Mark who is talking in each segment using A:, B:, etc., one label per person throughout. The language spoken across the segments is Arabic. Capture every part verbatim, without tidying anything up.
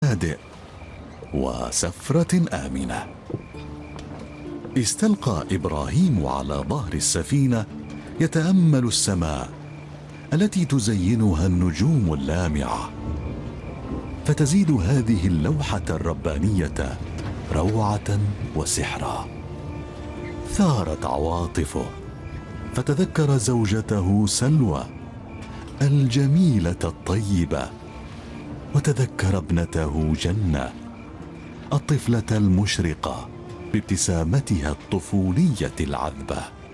A: المبادئ وسفرة آمنة. استلقى إبراهيم على ظهر السفينة يتأمل السماء التي تزينها النجوم اللامعة، فتزيد هذه اللوحة الربانية روعة وسحرا. ثارت عواطفه فتذكر زوجته سلوى الجميلة الطيبة، وتذكر ابنته جنة الطفلة المشرقة بابتسامتها الطفولية العذبة.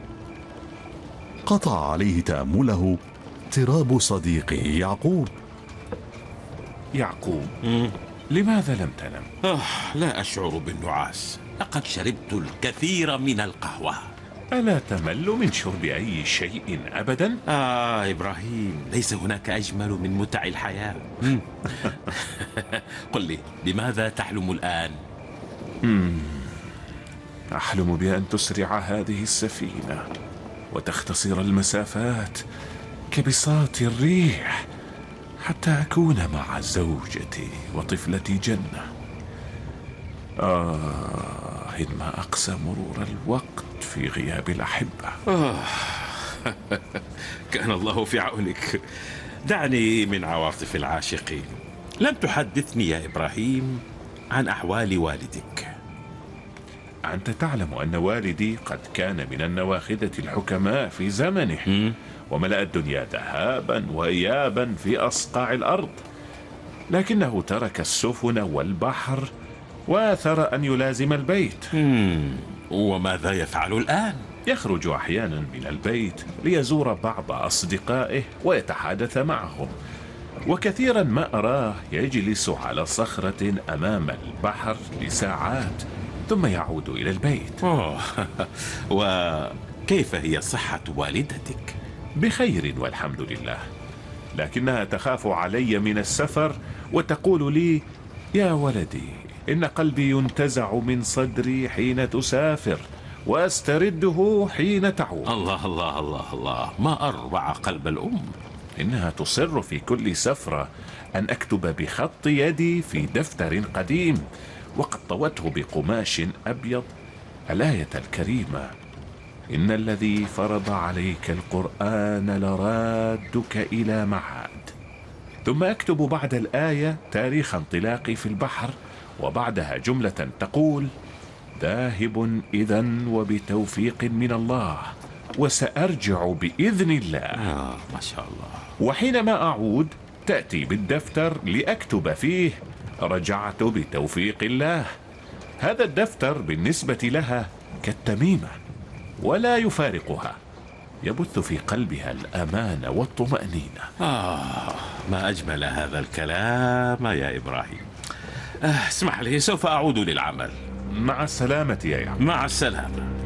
A: قطع عليه تأمله اضطراب صديقه يعقوب.
B: يعقوب، لماذا لم تنم؟
C: آه لا أشعر بالنعاس، لقد شربت الكثير من القهوة.
B: ألا تمل من شرب أي شيء أبدا؟
C: آه إبراهيم، ليس هناك أجمل من متع الحياة. قل لي، لماذا تحلم الآن؟
B: أحلم بأن تسرع هذه السفينة وتختصر المسافات كبساط الريح حتى أكون مع زوجتي وطفلتي جنة. آه إن ما أقسى مرور الوقت في غياب الأحبة.
C: آه كان الله في عونك. دعني من عواطف العاشقين. لم تحدثني يا إبراهيم عن أحوال والدك.
B: أنت تعلم أن والدي قد كان من النواخذة الحكماء في زمنه، وملأ الدنيا ذهابا وإيابا في أصقاع الأرض، لكنه ترك السفن والبحر وآثر أن يلازم البيت.
C: وماذا يفعل الآن؟
B: يخرج أحيانا من البيت ليزور بعض أصدقائه ويتحادث معهم، وكثيرا ما أراه يجلس على صخرة أمام البحر لساعات ثم يعود إلى البيت.
C: أوه. وكيف هي صحة والدتك؟
B: بخير والحمد لله، لكنها تخاف علي من السفر وتقول لي: يا ولدي، إن قلبي ينتزع من صدري حين تسافر وأسترده حين تعود.
C: الله الله الله الله، ما أروع قلب الأم.
B: إنها تصر في كل سفرة أن أكتب بخط يدي في دفتر قديم وقد طوته بقماش أبيض الآية الكريمة: إن الذي فرض عليك القرآن لرادك إلى معاد. ثم أكتب بعد الآية تاريخ انطلاقي في البحر، وبعدها جملة تقول: ذاهب إذن وبتوفيق من الله، وسأرجع بإذن الله.
C: آه ما شاء الله.
B: وحينما أعود تأتي بالدفتر لأكتب فيه: رجعت بتوفيق الله. هذا الدفتر بالنسبة لها كالتميمة ولا يفارقها، يبث في قلبها الأمان والطمأنينة.
C: آه ما أجمل هذا الكلام يا إبراهيم. آه اسمح لي، سوف أعود للعمل.
B: مع السلامة يا يعقوب.
C: مع السلامة.